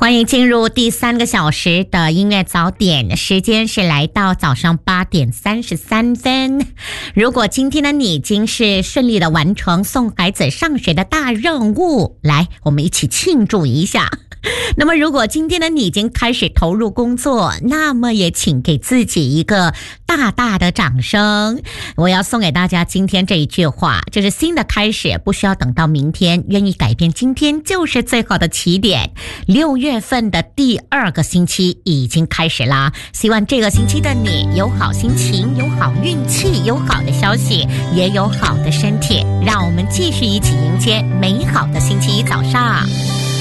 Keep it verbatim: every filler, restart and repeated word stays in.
欢迎进入第三个小时的音乐早点，时间是来到早上八点三十三分。如果今天的你已经是顺利的完成送孩子上学的大任务，来，我们一起庆祝一下。那么如果今天的你已经开始投入工作，那么也请给自己一个大大的掌声。我要送给大家今天这一句话，就是新的开始不需要等到明天，愿意改变今天就是最好的起点。六月份的第二个星期已经开始啦，希望这个星期的你有好心情，有好运气，有好的消息，也有好的身体，让我们继续一起迎接美好的星期一早上。